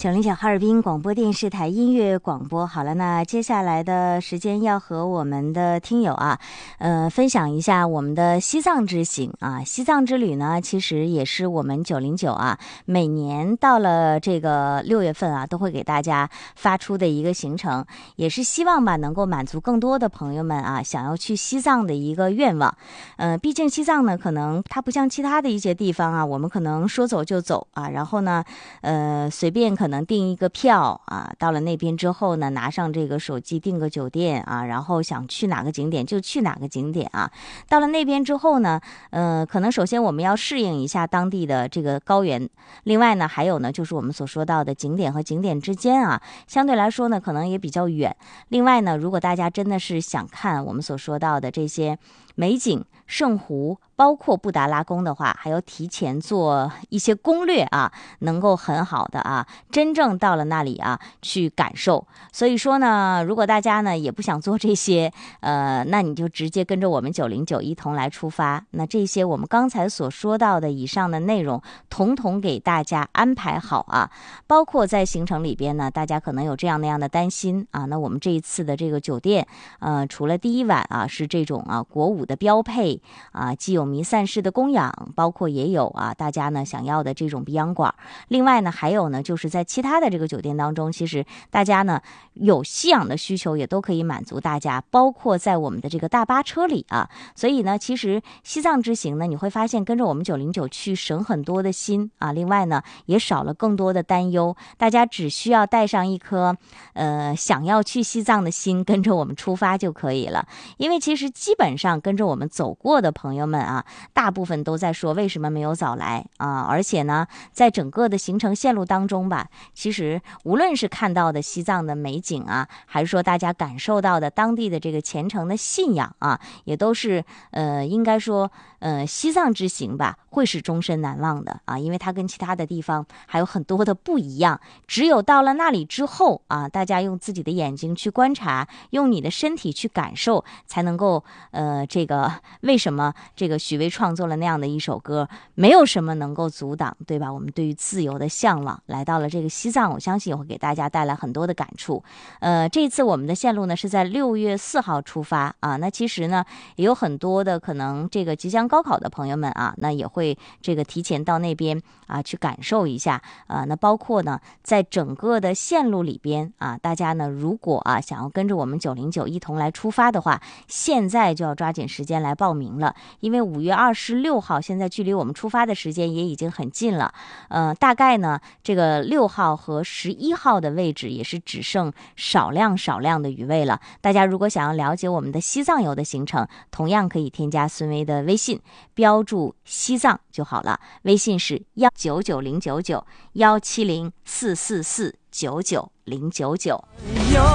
909哈尔滨广播电视台音乐广播。好了，那接下来的时间要和我们的听友分享一下我们的西藏之行啊。西藏之旅呢，其实也是我们909每年到了这个6月份都会给大家发出的一个行程，也是希望能够满足更多的朋友们想要去西藏的一个愿望。毕竟西藏呢，可能它不像其他的一些地方我们可能说走就走然后呢，随便可能订一个票到了那边之后呢，拿上这个手机订个酒店然后想去哪个景点就去哪个景点到了那边之后呢，可能首先我们要适应一下当地的这个高原，另外呢，还有呢就是我们所说到的景点和景点之间相对来说呢可能也比较远。另外呢，如果大家真的是想看我们所说到的这些美景、圣湖，包括布达拉宫的话，还要提前做一些攻略能够很好的真正到了那里去感受。所以说呢，如果大家呢也不想做这些那你就直接跟着我们909一同来出发。那这些我们刚才所说到的以上的内容统统给大家安排好包括在行程里边呢，大家可能有这样那样的担心那我们这一次的这个酒店除了第一晚是这种国五的标配既有弥散式的供养，包括也有大家呢想要的这种鼻阳管。另外呢，还有呢就是在其他的这个酒店当中，其实大家呢有吸氧的需求也都可以满足大家，包括在我们的这个大巴车里所以呢，其实西藏之行呢，你会发现跟着我们909去省很多的心另外呢也少了更多的担忧，大家只需要带上一颗想要去西藏的心，跟着我们出发就可以了。因为其实基本上跟着我们走过的朋友们大部分都在说为什么没有早来而且呢，在整个的行程线路当中吧，其实无论是看到的西藏的美景还是说大家感受到的当地的这个虔诚的信仰也都是应该说西藏之行吧，会是终身难忘的因为它跟其他的地方还有很多的不一样。只有到了那里之后大家用自己的眼睛去观察，用你的身体去感受，才能够这个为什么这个许巍创作了那样的一首歌，没有什么能够阻挡，对吧？我们对于自由的向往，来到了这个西藏，我相信也会给大家带来很多的感触。这一次我们的线路呢是在6月4号出发那其实呢也有很多的可能这个即将高考的朋友们那也会这个提前到那边去感受一下那包括呢在整个的线路里边大家呢如果想要跟着我们909一同来出发的话，现在就要抓紧时间来报名了。因为5月26号现在距离我们出发的时间也已经很近了大概呢这个6号和11号的位置也是只剩少量的余位了。大家如果想要了解我们的西藏游的行程，同样可以添加孙薇的微信，标注西藏就好了，微信是19909917044499099。